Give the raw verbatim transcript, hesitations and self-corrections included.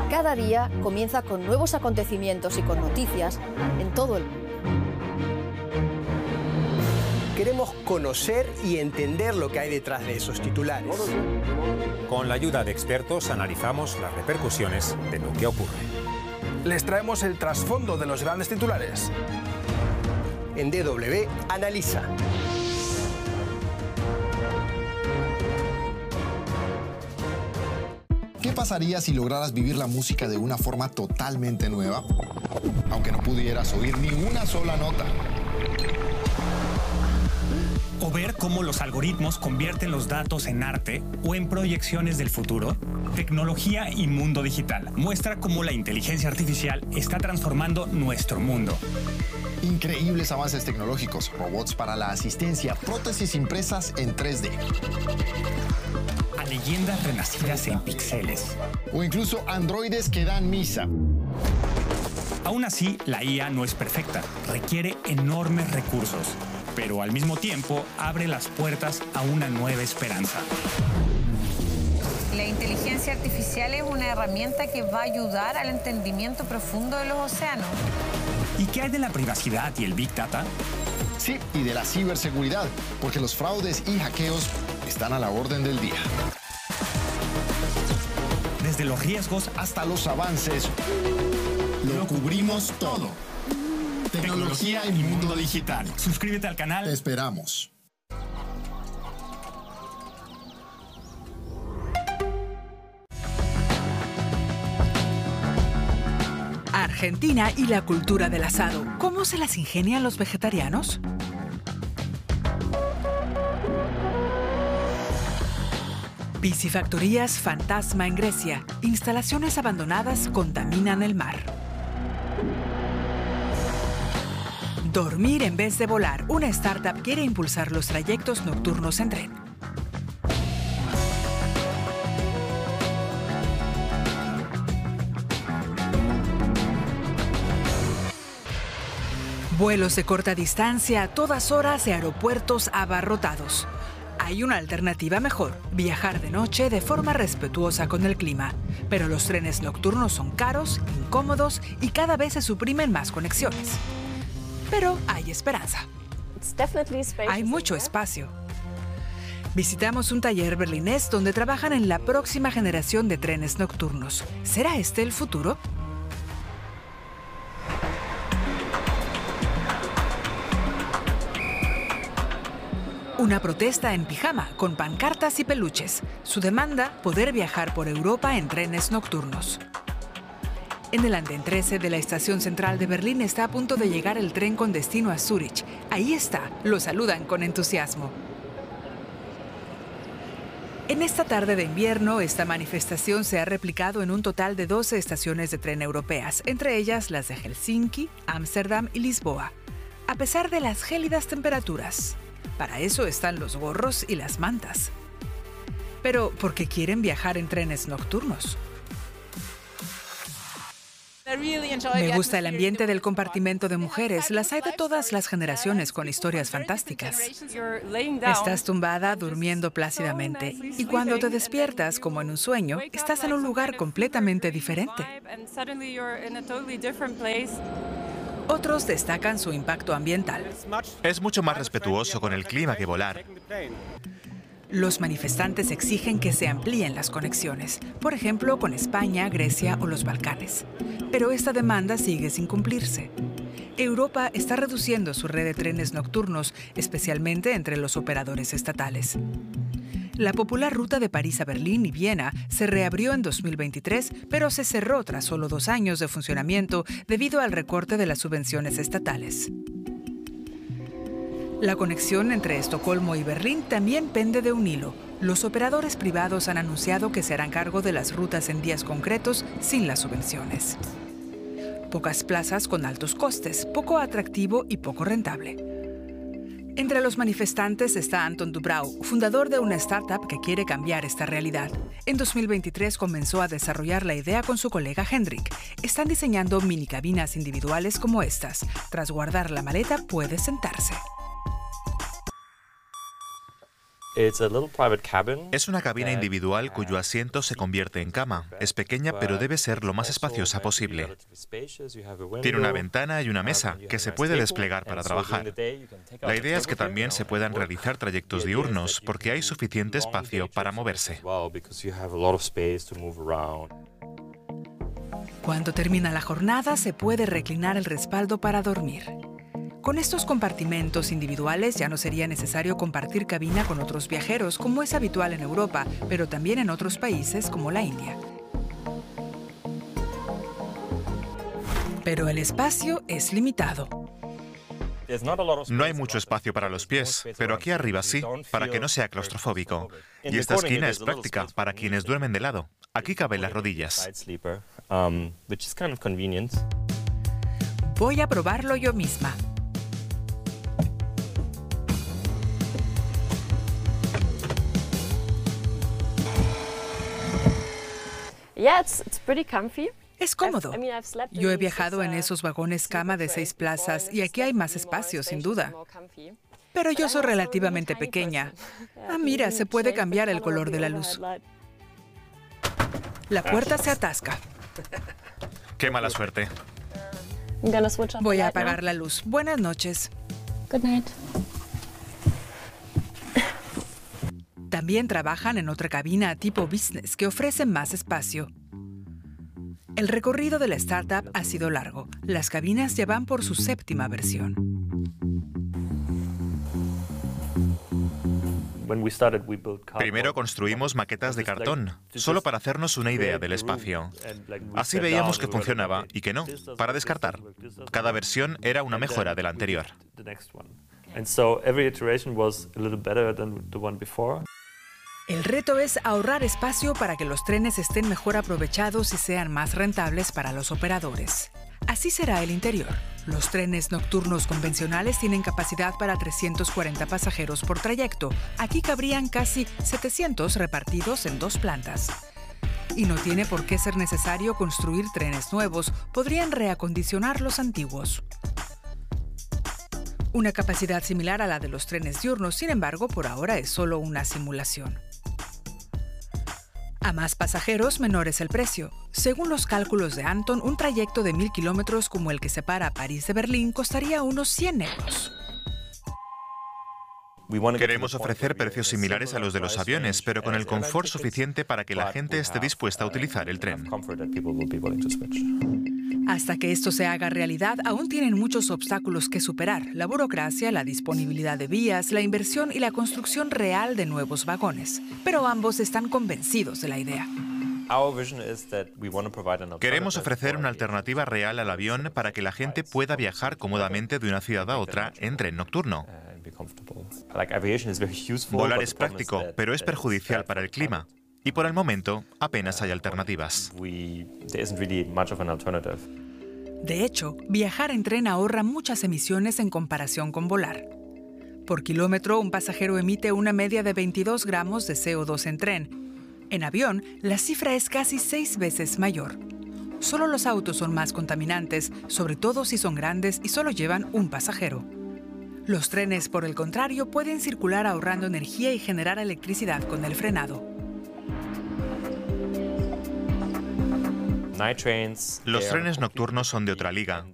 Cada día comienza con nuevos acontecimientos y con noticias en todo el mundo. Queremos conocer y entender lo que hay detrás de esos titulares. Con la ayuda de expertos analizamos las repercusiones de lo que ocurre. Les traemos el trasfondo de los grandes titulares. En D W Analiza. ¿Qué pasaría si lograras vivir la música de una forma totalmente nueva? Aunque no pudieras oír ni una sola nota. O ver cómo los algoritmos convierten los datos en arte o en proyecciones del futuro. Tecnología y mundo digital muestra cómo la inteligencia artificial está transformando nuestro mundo. Increíbles avances tecnológicos, robots para la asistencia, prótesis impresas en tres D. A leyendas renacidas en píxeles. O incluso androides que dan misa. Aún así, la I A no es perfecta, requiere enormes recursos, pero al mismo tiempo abre las puertas a una nueva esperanza. La inteligencia artificial es una herramienta que va a ayudar al entendimiento profundo de los océanos. ¿Y qué hay de la privacidad y el Big Data? Sí, y de la ciberseguridad, porque los fraudes y hackeos están a la orden del día. Desde los riesgos hasta los avances, lo cubrimos todo. Tecnología y mundo digital. Suscríbete al canal. Te esperamos. Argentina y la cultura del asado. ¿Cómo se las ingenian los vegetarianos? Piscifactorías fantasma en Grecia. Instalaciones abandonadas contaminan el mar. Dormir en vez de volar. Una startup quiere impulsar los trayectos nocturnos en tren. Vuelos de corta distancia a todas horas de aeropuertos abarrotados. Hay una alternativa mejor, viajar de noche de forma respetuosa con el clima. Pero los trenes nocturnos son caros, incómodos y cada vez se suprimen más conexiones. Pero hay esperanza. Hay mucho espacio. Visitamos un taller berlinés donde trabajan en la próxima generación de trenes nocturnos. ¿Será este el futuro? Una protesta en pijama, con pancartas y peluches. Su demanda, poder viajar por Europa en trenes nocturnos. En el andén trece de la estación central de Berlín está a punto de llegar el tren con destino a Zúrich. Ahí está, lo saludan con entusiasmo. En esta tarde de invierno, esta manifestación se ha replicado en un total de doce estaciones de tren europeas, entre ellas las de Helsinki, Ámsterdam y Lisboa. A pesar de las gélidas temperaturas. Para eso están los gorros y las mantas. Pero, ¿por qué quieren viajar en trenes nocturnos? Me gusta el ambiente del compartimento de mujeres. Las hay de todas las generaciones con historias fantásticas. Estás tumbada durmiendo plácidamente y cuando te despiertas, como en un sueño, estás en un lugar completamente diferente. Otros destacan su impacto ambiental. Es mucho más respetuoso con el clima que volar. Los manifestantes exigen que se amplíen las conexiones, por ejemplo, con España, Grecia o los Balcanes. Pero esta demanda sigue sin cumplirse. Europa está reduciendo su red de trenes nocturnos, especialmente entre los operadores estatales. La popular ruta de París a Berlín y Viena se reabrió en dos mil veintitrés, pero se cerró tras solo dos años de funcionamiento debido al recorte de las subvenciones estatales. La conexión entre Estocolmo y Berlín también pende de un hilo. Los operadores privados han anunciado que se harán cargo de las rutas en días concretos sin las subvenciones. Pocas plazas con altos costes, poco atractivo y poco rentable. Entre los manifestantes está Anton Dubrau, fundador de una startup que quiere cambiar esta realidad. En dos mil veintitrés comenzó a desarrollar la idea con su colega Hendrik. Están diseñando mini cabinas individuales como estas. Tras guardar la maleta, puede sentarse. Es una cabina individual cuyo asiento se convierte en cama. Es pequeña, pero debe ser lo más espaciosa posible. Tiene una ventana y una mesa que se puede desplegar para trabajar. La idea es que también se puedan realizar trayectos diurnos, porque hay suficiente espacio para moverse. Cuando termina la jornada, se puede reclinar el respaldo para dormir. Con estos compartimentos individuales ya no sería necesario compartir cabina con otros viajeros, como es habitual en Europa, pero también en otros países como la India. Pero el espacio es limitado. No hay mucho espacio para los pies, pero aquí arriba sí, para que no sea claustrofóbico. Y esta esquina es práctica para quienes duermen de lado. Aquí caben las rodillas. Voy a probarlo yo misma. Es cómodo. Yo he viajado en esos vagones cama de seis plazas y aquí hay más espacio, sin duda. Pero yo soy relativamente pequeña. Ah, mira, se puede cambiar el color de la luz. La puerta se atasca. Qué mala suerte. Voy a apagar la luz. Buenas noches. También trabajan en otra cabina tipo business que ofrece más espacio. El recorrido de la startup ha sido largo. Las cabinas ya van por su séptima versión. Primero construimos maquetas de cartón, solo para hacernos una idea del espacio. Así veíamos que funcionaba y que no, para descartar. Cada versión era una mejora de la anterior. El reto es ahorrar espacio para que los trenes estén mejor aprovechados y sean más rentables para los operadores. Así será el interior. Los trenes nocturnos convencionales tienen capacidad para trescientos cuarenta pasajeros por trayecto. Aquí cabrían casi setecientos repartidos en dos plantas. Y no tiene por qué ser necesario construir trenes nuevos. Podrían reacondicionar los antiguos. Una capacidad similar a la de los trenes diurnos, sin embargo, por ahora es solo una simulación. A más pasajeros, menor es el precio. Según los cálculos de Anton, un trayecto de mil kilómetros como el que separa París de Berlín costaría unos cien euros. Queremos ofrecer precios similares a los de los aviones, pero con el confort suficiente para que la gente esté dispuesta a utilizar el tren. Hasta que esto se haga realidad, aún tienen muchos obstáculos que superar: la burocracia, la disponibilidad de vías, la inversión y la construcción real de nuevos vagones. Pero ambos están convencidos de la idea. Queremos ofrecer una alternativa real al avión para que la gente pueda viajar cómodamente de una ciudad a otra en tren nocturno. Volar es práctico, pero es perjudicial para el clima. Y por el momento, apenas hay alternativas. De hecho, viajar en tren ahorra muchas emisiones en comparación con volar. Por kilómetro, un pasajero emite una media de veintidós gramos de C O dos en tren. En avión, la cifra es casi seis veces mayor. Solo los autos son más contaminantes, sobre todo si son grandes y solo llevan un pasajero. Los trenes, por el contrario, pueden circular ahorrando energía y generar electricidad con el frenado. Los trenes nocturnos son de otra liga.